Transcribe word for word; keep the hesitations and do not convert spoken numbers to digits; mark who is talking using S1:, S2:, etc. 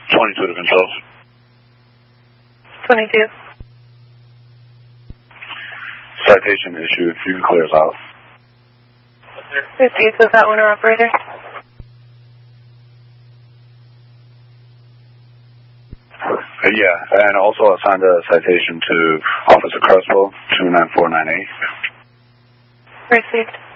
S1: twenty-two to controls.
S2: twenty-two.
S1: Citation issued. You can clear us out.
S2: Proceed with that one, operator.
S1: Uh, yeah, and also assigned a citation to Officer Crespo, two nine four nine eight.
S2: Received.